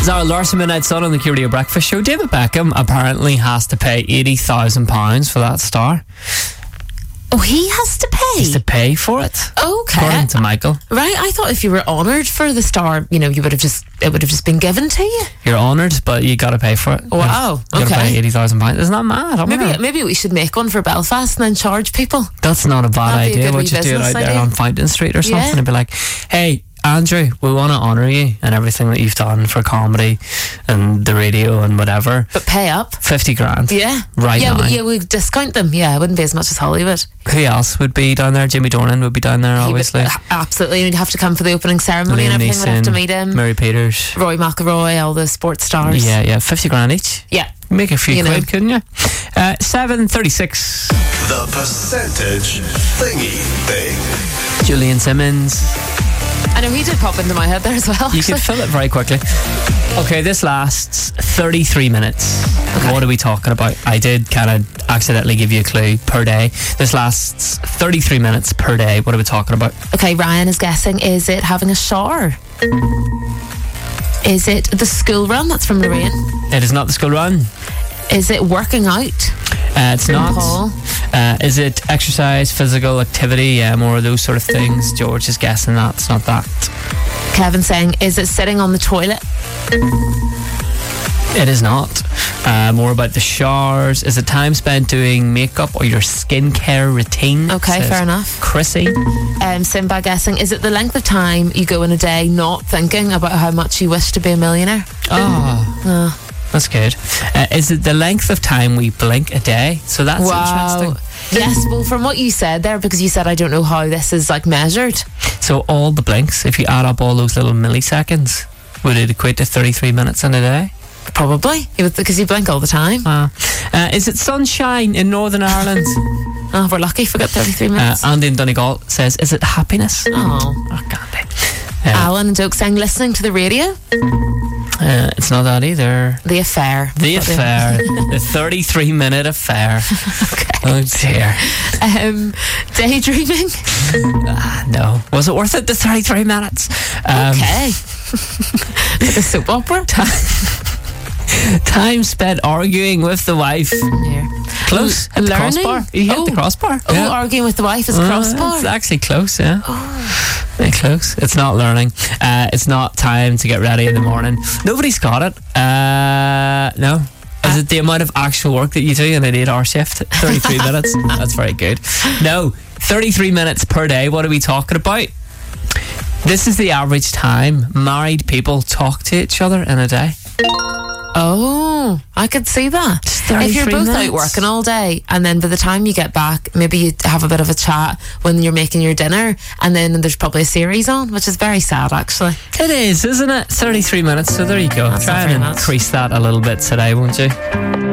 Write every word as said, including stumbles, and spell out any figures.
Zara Larson, Midnight Sun on the Q Radio Breakfast Show. David Beckham apparently has to pay eighty thousand pounds for that star. Oh, he has to pay? He has to pay for it. Okay. According to Michael. Right, I thought if you were honoured for the star, you know, you would have just it would have just been given to you. You're honoured, but you got to pay for it. Wow, you got to okay. pay eighty thousand pounds. Isn't that mad? Maybe Maybe maybe we should make one for Belfast and then charge people. That's not a bad That'd be a idea. good What wee you do it business out there idea. on Fountain Street or something Yeah. and be like, hey, Andrew, we want to honour you and everything that you've done for comedy and the radio and whatever. But pay up. fifty grand. Yeah. Right yeah, now. we, yeah, we discount them. Yeah, it wouldn't be as much as Hollywood. Who else would be down there? Jimmy Dornan would be down there, He would- obviously. absolutely. You'd have to come for the opening ceremony Liam and everything. We'd have to Neeson, meet him. Murray Peters. Roy McIlroy, all the sports stars. Yeah, yeah, fifty grand each. Yeah. Make a few You know. quid, couldn't you? Uh, seven thirty-six. The percentage thingy thing. Julian Simmons. I know he did pop into my head there as well. You actually. could fill it very quickly. Okay, this lasts thirty-three minutes. Okay. What are we talking about? I did kind of accidentally give you a clue per day. This lasts thirty-three minutes per day. What are we talking about? Okay, Ryan is guessing, is it having a shower? Is it the school run? That's from Lorraine. It is not the school run. Is it working out? Uh, it's not. Paul. Uh, is it exercise, physical activity, yeah, more of those sort of things? George is guessing that. It's not that. Kevin saying, is it sitting on the toilet? It is not. Uh, more about the showers. Is it time spent doing makeup or your skincare routine? Okay, Says fair enough. Chrissy. Um, Simba guessing, is it the length of time you go in a day not thinking about how much you wish to be a millionaire? Oh, Uh, that's good. Uh, is it the length of time we blink a day? So that's wow. interesting. Yes, well, from what you said there, because you said I don't know how this is like measured. So all the blinks, if you add up all those little milliseconds, would it equate to thirty-three minutes in a day? Probably, because you blink all the time. Uh, uh, is it sunshine in Northern Ireland? Oh, we're lucky if we got thirty-three uh, minutes. Andy in Donegal says, is it happiness? Oh. Oh, can't be. Uh, Alan and Doak saying, listening to the radio. uh, it's not that either. The affair. The affair. The thirty-three minute affair. Okay. Oh dear. Um, daydreaming. Ah, no. Was it worth it, the thirty-three minutes? Um, Okay. Like a soap opera. Time spent arguing with the wife. Yeah. Close. Hit the Learning? crossbar. You hit Oh. the crossbar. Oh, Yeah. arguing with the wife is a Uh, crossbar. It's actually close, yeah. Very close. It's not learning. Uh, it's not time to get ready in the morning. Nobody's got it. Uh, no. Is it the amount of actual work that you do in an eight hour shift? thirty-three minutes? That's very good. No. thirty-three minutes per day. What are we talking about? This is the average time married people talk to each other in a day. Oh, I could see that. thirty-three If you're both minutes. out working all day and then by the time you get back, maybe you have a bit of a chat when you're making your dinner and then there's probably a series on, which is very sad actually. It is, isn't it? thirty-three minutes. So there you go. That's Try not and very much. increase that a little bit today, won't you?